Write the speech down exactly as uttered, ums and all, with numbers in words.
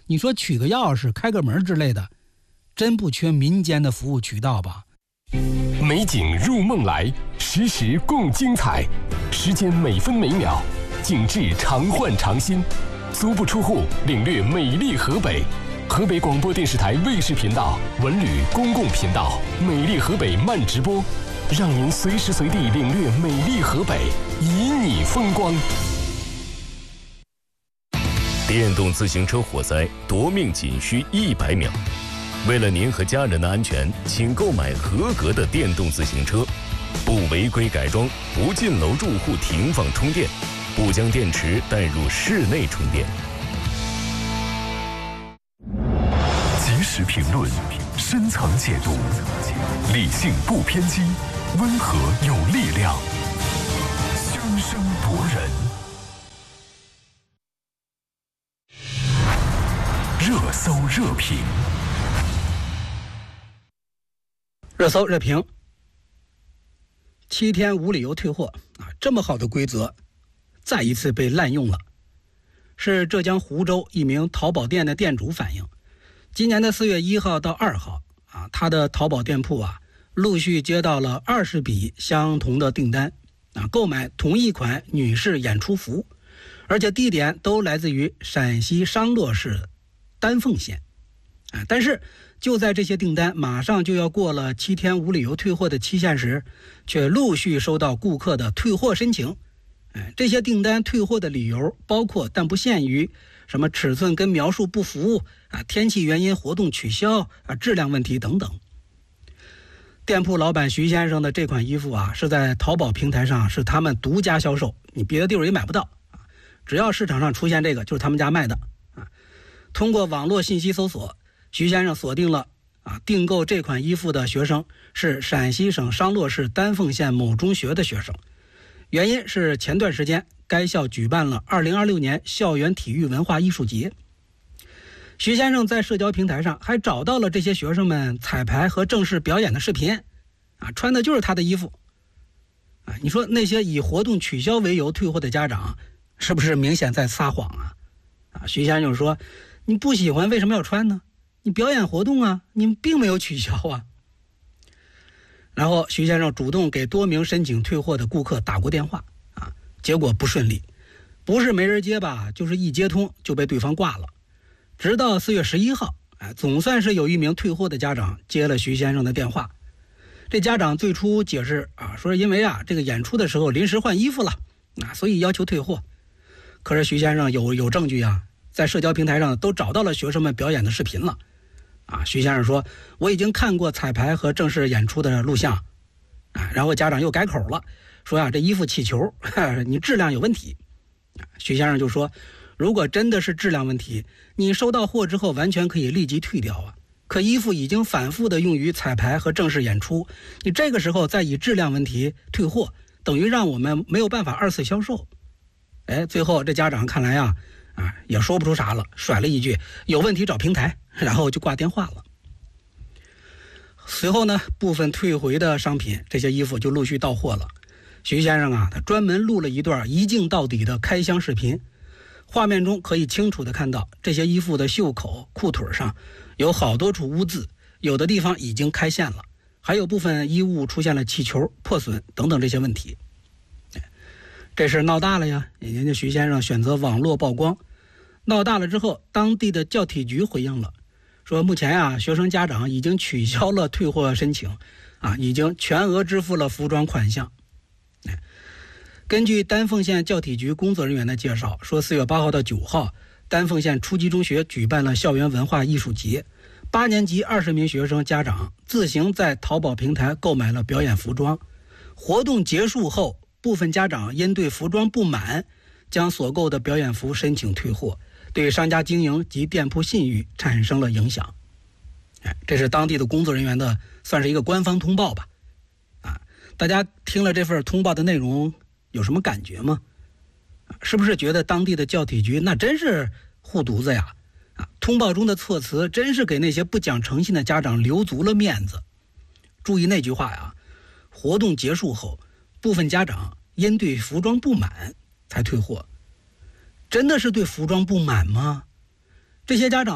你说取个钥匙、开个门之类的，真不缺民间的服务渠道吧？ 美景入梦来，时时共精彩，时间每分每秒，景致常换常新，足不出户领略美丽河北。河北广播电视台卫视频道、文旅公共频道《美丽河北》慢直播，让您随时随地领略美丽河北，旖旎风光。 电动自行车火灾夺命仅需一百秒。为了您和家人的安全，请购买合格的电动自行车，不违规改装，不进楼住户停放充电，不将电池带入室内充电。 及时评论，深层解读，理性不偏激，温和有力量，声声夺人。热搜热评。 热搜热评，七天无理由退货啊，这么好的规则，再一次被滥用了。是浙江湖州一名淘宝店的店主反映，今年的四月一号到二号啊，他的淘宝店铺啊，陆续接到了二十笔相同的订单啊，购买同一款女士演出服，而且地点都来自于陕西商洛市丹凤县啊，但是就在这些订单马上就要过了七天无理由退货的期限时，却陆续收到顾客的退货申请。哎，这些订单退货的理由包括但不限于什么尺寸跟描述不符啊、天气原因活动取消啊、质量问题等等。店铺老板徐先生的这款衣服啊，是在淘宝平台上是他们独家销售，你别的地方也买不到啊。只要市场上出现这个，就是他们家卖的啊。通过网络信息搜索，徐先生锁定了啊订购这款衣服的学生是陕西省商洛市丹凤县某中学的学生，原因是前段时间该校举办了二零二六年校园体育文化艺术节。徐先生在社交平台上还找到了这些学生们彩排和正式表演的视频啊，穿的就是他的衣服啊。你说那些以活动取消为由退货的家长是不是明显在撒谎啊？啊，徐先生说，你不喜欢为什么要穿呢？你表演活动啊，你并没有取消啊。然后徐先生主动给多名申请退货的顾客打过电话啊，结果不顺利，不是没人接吧，就是一接通就被对方挂了。直到四月十一号，哎，总算是有一名退货的家长接了徐先生的电话。这家长最初解释啊，说是因为啊这个演出的时候临时换衣服了啊，所以要求退货。可是徐先生有有证据啊，在社交平台上都找到了学生们表演的视频了啊。徐先生说，我已经看过彩排和正式演出的录像啊。然后家长又改口了，说啊这衣服气球，你质量有问题。徐先生就说，如果真的是质量问题，你收到货之后完全可以立即退掉啊。可衣服已经反复的用于彩排和正式演出，你这个时候再以质量问题退货，等于让我们没有办法二次销售。哎，最后这家长看来啊啊也说不出啥了，甩了一句有问题找平台，然后就挂电话了。随后呢，部分退回的商品，这些衣服就陆续到货了。徐先生啊，他专门录了一段一镜到底的开箱视频，画面中可以清楚地看到这些衣服的袖口、裤腿上有好多处污渍，有的地方已经开线了，还有部分衣物出现了气球、破损等等这些问题。这事闹大了呀，人家徐先生选择网络曝光，闹大了之后，当地的教体局回应了，说目前啊，学生家长已经取消了退货申请啊，已经全额支付了服装款项。根据丹凤县教体局工作人员的介绍，说四月八号到九号，丹凤县初级中学举办了校园文化艺术节，八年级二十名学生家长自行在淘宝平台购买了表演服装。活动结束后，部分家长因对服装不满，将所购的表演服申请退货，对商家经营及店铺信誉产生了影响。哎，这是当地的工作人员的算是一个官方通报吧。啊，大家听了这份通报的内容有什么感觉吗？是不是觉得当地的教体局那真是护犊子呀？啊，通报中的措辞真是给那些不讲诚信的家长留足了面子。注意那句话呀，活动结束后，部分家长因对服装不满才退货。真的是对服装不满吗？这些家长